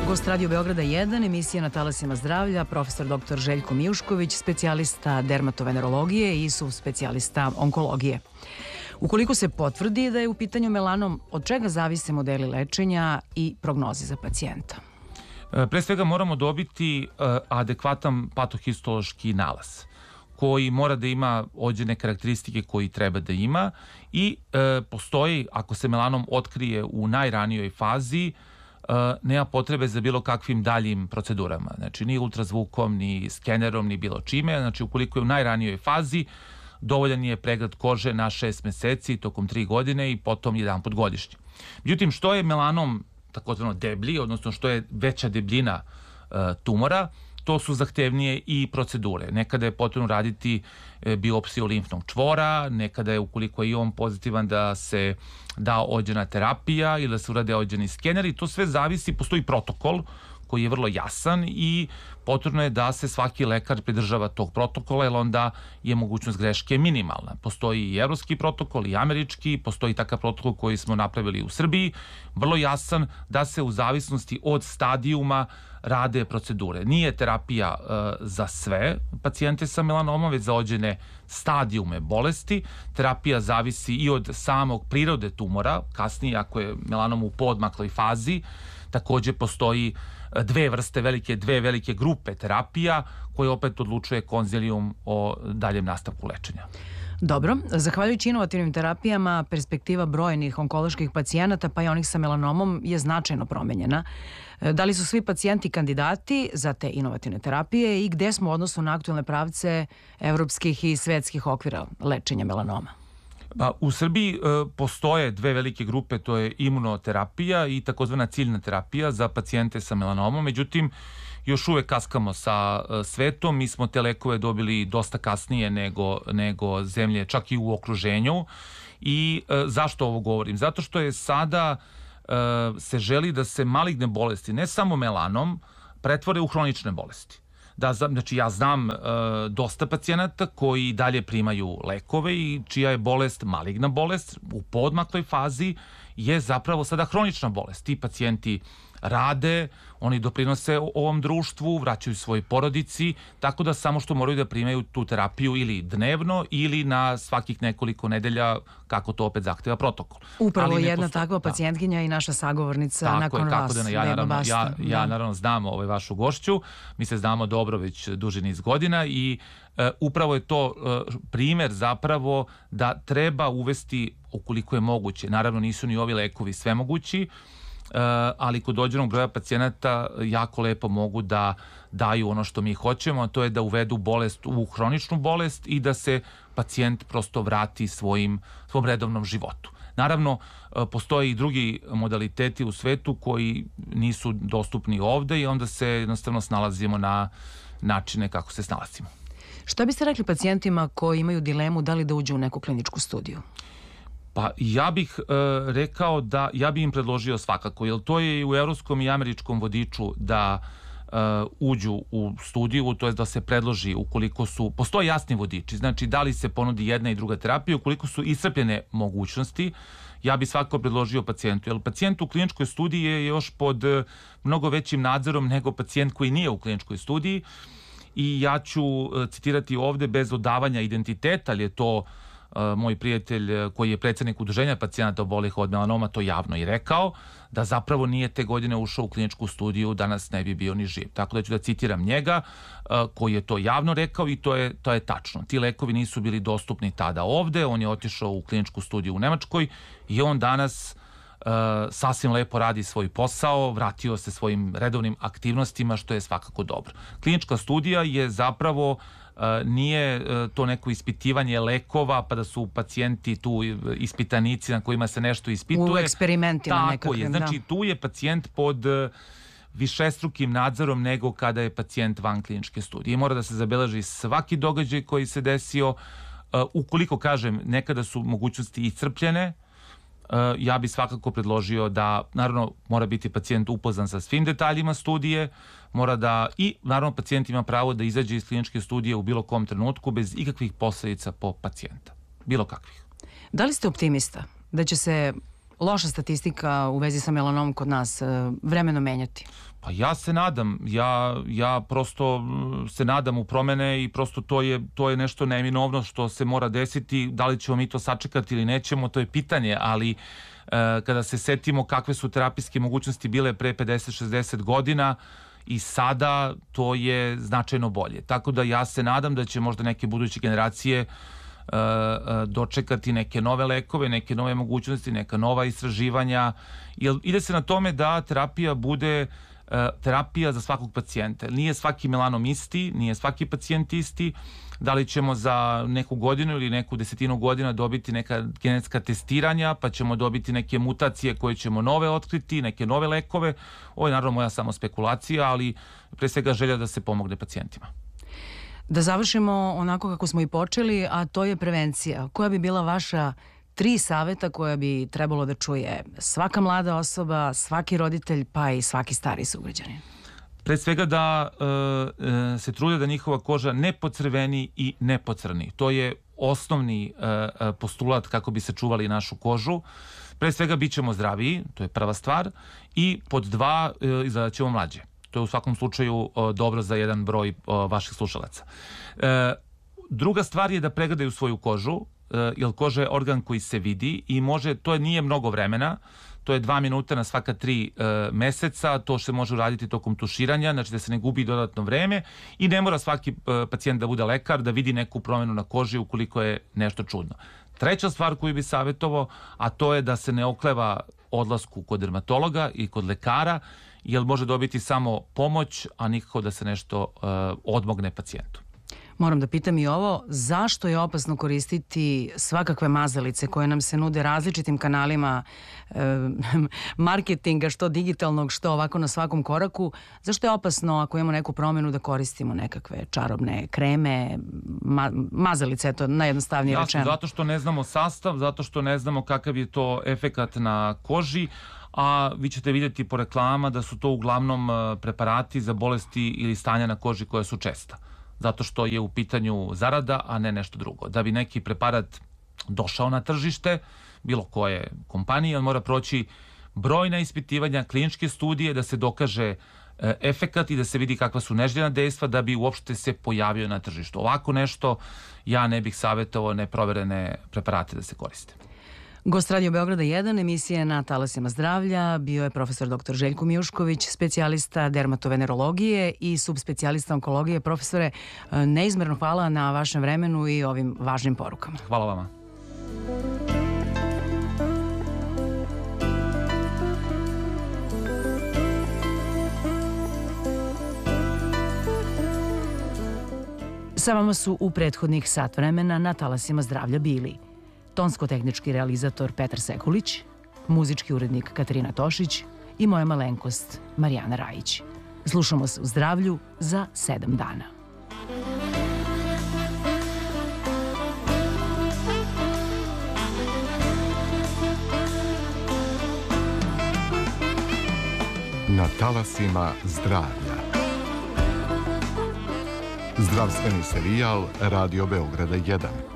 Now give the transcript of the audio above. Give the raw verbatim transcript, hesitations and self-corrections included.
Gost Radio Beograda jedan, emisija na talasima zdravlja, profesor doktor Željko Mijušković, specijalista dermatovenerologije i subspecijalista onkologije. Ukoliko se potvrdi da je u pitanju melanom, od čega zavise modeli lečenja i prognoze za pacijenta? Pre svega moramo dobiti adekvatan patohistološki nalaz koji mora da ima određene karakteristike koji treba da ima i e, postoji, ako se melanom otkrije u najranijoj fazi, e, nema potrebe za bilo kakvim daljim procedurama. Znači, ni ultrazvukom, ni skenerom, ni bilo čime. Znači, ukoliko je u najranijoj fazi, dovoljan je pregled kože na šest meseci, tokom tri godine i potom jedan put godišnje. Međutim, što je melanom takozvano deblji, odnosno što je veća debljina e, tumora, to su zahtevnije i procedure. Nekada je potrebno raditi biopsiju limfnog čvora, nekada je, ukoliko je on pozitivan, da se da određena terapija ili da se urade određeni skeneri. To sve zavisi, postoji protokol koji je vrlo jasan i potrebno je da se svaki lekar pridržava tog protokola, jer onda je mogućnost greške minimalna. Postoji i evropski protokol i američki, postoji takav protokol koji smo napravili u Srbiji, vrlo jasan, da se u zavisnosti od stadijuma rade procedure. Nije terapija e, za sve pacijente sa melanomom, već za određene stadijume bolesti. Terapija zavisi i od samog prirode tumora, kasnije ako je melanom u poodmakloj fazi. Takođe postoji dve vrste, velike, dve velike grupe terapija koje opet odlučuje konzilijum o daljem nastavku lečenja. Dobro, zahvaljujući inovativnim terapijama, perspektiva brojnih onkoloških pacijenata, pa i onih sa melanomom, je značajno promenjena. Da li su svi pacijenti kandidati za te inovativne terapije i gde smo u odnosu na aktuelne pravce evropskih i svetskih okvira lečenja melanoma? Pa, u Srbiji e, postoje dve velike grupe, to je imunoterapija i takozvana ciljna terapija za pacijente sa melanomom, međutim, još uvek kaskamo sa e, svetom. Mi smo te lekove dobili dosta kasnije nego, nego zemlje, čak i u okruženju. I e, zašto ovo govorim? Zato što je sada e, se želi da se maligne bolesti, ne samo melanom, pretvore u hronične bolesti. Da, znači ja znam e, dosta pacijenata koji dalje primaju lekove i čija je bolest maligna bolest u poodmakloj fazi je zapravo sada hronična bolest. Ti pacijenti rade, oni doprinose ovom društvu, vraćaju svoj porodici, tako da samo što moraju da primaju tu terapiju ili dnevno ili na svakih nekoliko nedelja, kako to opet zahteva protokol. Upravo jedna posto... takva pacijentkinja da. I naša sagovornica tako nakon je, vas. Da, ja, naravno, ja, ja naravno znam ovaj vašu gošću, mi se znamo dobro već duži niz godina i e, upravo je to e, primer zapravo da treba uvesti ukoliko je moguće. Naravno nisu ni ovi lekovi svemogući, Uh, ali kod određenog broja pacijenata jako lepo mogu da daju ono što mi hoćemo, a to je da uvedu bolest u hroničnu bolest i da se pacijent prosto vrati svojim, svom redovnom životu. Naravno, uh, postoje i drugi modaliteti u svetu koji nisu dostupni ovde i onda se jednostavno snalazimo na načine kako se snalazimo. Šta biste rekli pacijentima koji imaju dilemu da li da uđu u neku kliničku studiju? Pa ja bih e, rekao da, ja bih im predložio svakako, jer to je i u evropskom i američkom vodiču da e, uđu u studiju, to je da se predloži ukoliko su, postoje jasni vodiči, znači da li se ponudi jedna i druga terapija, ukoliko su iscrpljene mogućnosti, ja bih svakako predložio pacijentu, jer pacijent u kliničkoj studiji je još pod mnogo većim nadzorom nego pacijent koji nije u kliničkoj studiji i ja ću citirati ovde bez odavanja identiteta, ali je to moj prijatelj koji je predsednik udruženja pacijenata obolelih od melanoma to javno i rekao, da zapravo nije te godine ušao u kliničku studiju, danas ne bi bio ni živ. Tako da ću da citiram njega, koji je to javno rekao i to je, to je tačno. Ti lekovi nisu bili dostupni tada ovde, on je otišao u kliničku studiju u Nemačkoj i on danas uh, sasvim lepo radi svoj posao, vratio se svojim redovnim aktivnostima, što je svakako dobro. Klinička studija je zapravo Uh, nije uh, to neko ispitivanje lekova pa da su pacijenti tu ispitanici na kojima se nešto ispituje. U eksperimentima nekakvim, je. Znači, da. Tu je pacijent pod uh, višestrukim nadzorom nego kada je pacijent van kliničke studije. Mora da se zabeleži svaki događaj koji se desio. Uh, ukoliko, kažem, nekada su mogućnosti iscrpljene, uh, ja bih svakako predložio da, naravno, mora biti pacijent upoznan sa svim detaljima studije, mora da, i naravno pacijent ima pravo da izađe iz kliničke studije u bilo kom trenutku bez ikakvih posledica po pacijenta. Bilo kakvih. Da li ste optimista da će se loša statistika u vezi sa melanomom kod nas vremeno menjati? Pa ja se nadam, ja, ja prosto se nadam u promene i prosto to je, to je nešto neminovno što se mora desiti. Da li ćemo mi to sačekati ili nećemo, to je pitanje, ali e, kada se setimo kakve su terapijske mogućnosti bile pre pedeset šezdeset godina i sada, to je značajno bolje. Tako da ja se nadam da će možda neke buduće generacije dočekati neke nove lekove, neke nove mogućnosti, neka nova istraživanja. Jer ide se na tome da terapija bude terapija za svakog pacijenta. Nije svaki melanom isti, nije svaki pacijent isti. Da li ćemo za neku godinu ili neku desetinu godina dobiti neka genetska testiranja, pa ćemo dobiti neke mutacije koje ćemo nove otkriti, neke nove lekove. Ovo je naravno moja samo spekulacija, ali pre svega želja da se pomogne pacijentima. Da završimo onako kako smo i počeli, a to je prevencija. Koja bi bila vaša tri saveta koja bi trebalo da čuje svaka mlada osoba, svaki roditelj, pa i svaki stari sugrađanin? Pre svega da e, se trude da njihova koža ne pocrveni i ne pocrni. To je osnovni e, postulat kako bi sačuvali našu kožu. Pre svega bit ćemo zdraviji, to je prva stvar, i pod dva e, izgledat ćemo mlađe. To je u svakom slučaju o, dobro za jedan broj o, vaših slušalaca. E, druga stvar je da pregledaju svoju kožu, e, jer koža je organ koji se vidi i može, to nije mnogo vremena, to je dva minuta na svaka tri e, meseca, to se može uraditi tokom tuširanja, znači da se ne gubi dodatno vreme i ne mora svaki e, pacijent da bude lekar, da vidi neku promenu na koži ukoliko je nešto čudno. Treća stvar koju bi savjetovao, a to je da se ne okleva odlasku kod dermatologa i kod lekara, jer može dobiti samo pomoć, a nikako da se nešto uh, odmogne pacijentu. Moram da pitam i ovo, zašto je opasno koristiti svakakve mazalice koje nam se nude različitim kanalima e, marketinga, što digitalnog, što ovako na svakom koraku? Zašto je opasno ako imamo neku promenu da koristimo nekakve čarobne kreme, ma, mazalice, eto najjednostavnije Jasno, rečeno? Zato što ne znamo sastav, zato što ne znamo kakav je to efekat na koži, a vi ćete vidjeti po reklama da su to uglavnom preparati za bolesti ili stanja na koži koja su česta. Zato što je u pitanju zarada, a ne nešto drugo. Da bi neki preparat došao na tržište, bilo koje kompanije, on mora proći brojna ispitivanja, kliničke studije, da se dokaže efekat i da se vidi kakva su neželjena dejstva da bi uopšte se pojavio na tržištu. Ovako nešto ja ne bih savjetovao neproverene preparate da se koriste. Gost Radio Beograda jedan, emisije na talasima zdravlja, bio je profesor doktor Željko Mijušković, specijalista dermatovenerologije i subspecijalista onkologije. Profesore, neizmerno hvala na vašem vremenu i ovim važnim porukama. Hvala vama. Sa vama su u prethodnih sat vremena na talasima zdravlja bili tonsko-tehnički realizator Petar Sekulić, muzički urednik Katarina Tošić i moja malenkost Marijana Rajić. Slušamo se u zdravlju za sedam dana. Na talasima zdravlja. Zdravstveni serijal Radio Beograda jedan.